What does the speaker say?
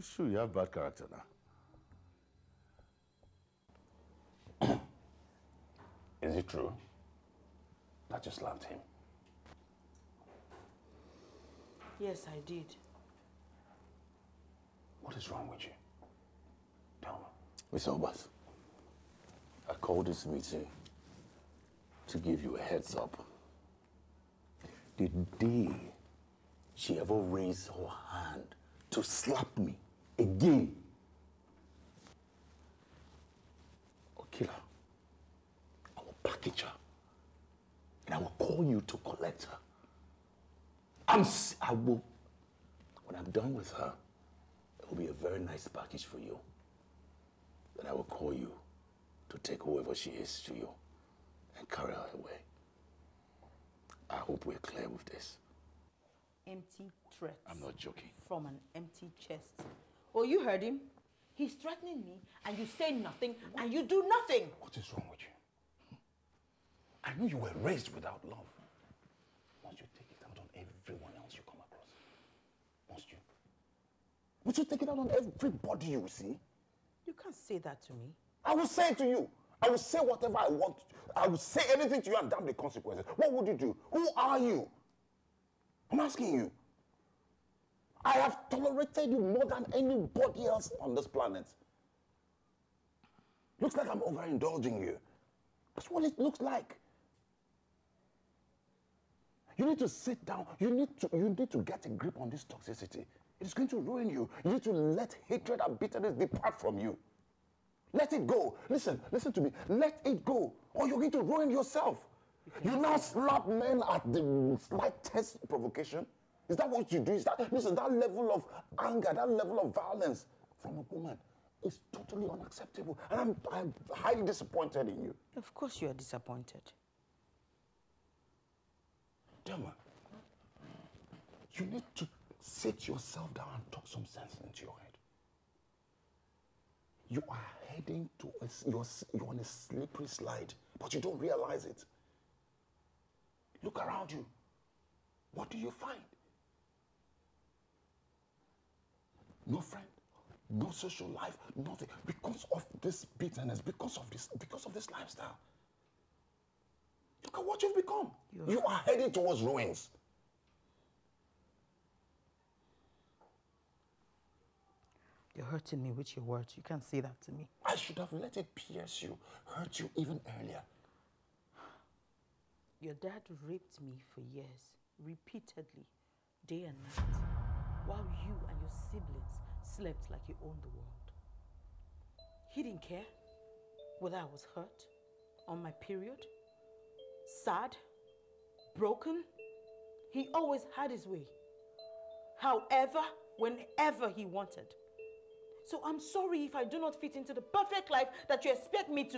It's true, you have bad character now. Is it true that you slapped him? Yes, I did. What is wrong with you? Tell me. Mr. Obas, I called this meeting to give you a heads up. The day she ever raised her hand to slap me again, I'll kill her. I will package her. And I will call you to collect her. When I'm done with her, it will be a very nice package for you. Then I will call you to take whoever she is to you and carry her away. I hope we're clear with this. Empty threats. I'm not joking. From an empty chest. Oh, you heard him? He's threatening me, and you say nothing, and you do nothing. What is wrong with you? I know you were raised without love. Must you take it out on everyone else you come across? Must you? Must you take it out on everybody you see? You can't say that to me. I will say it to you. I will say whatever I want. I will say anything to you and damn the consequences. What would you do? Who are you? I'm asking you. I have tolerated you more than anybody else on this planet. Looks like I'm overindulging you. That's what it looks like. You need to sit down. You need to get a grip on this toxicity. It is going to ruin you. You need to let hatred and bitterness depart from you. Let it go. Listen to me. Let it go, or you're going to ruin yourself. You now slap men at the slightest provocation. Is that what you do? Listen, that level of anger, that level of violence from a woman is totally unacceptable. And I'm highly disappointed in you. Of course you are disappointed. Delma, you need to sit yourself down and talk some sense into your head. You are heading to you're on a slippery slide, but you don't realize it. Look around you. What do you find? No friend, no social life, nothing. Because of this bitterness, because of this lifestyle. Look at what you've become. You are heading towards ruins. You're hurting me with your words. You can't say that to me. I should have let it pierce you, hurt you even earlier. Your dad raped me for years, repeatedly, day and night, while you and your siblings slept like you owned the world. He didn't care whether I was hurt, on my period, sad, broken. He always had his way. However, whenever he wanted. So I'm sorry if I do not fit into the perfect life that you expect me to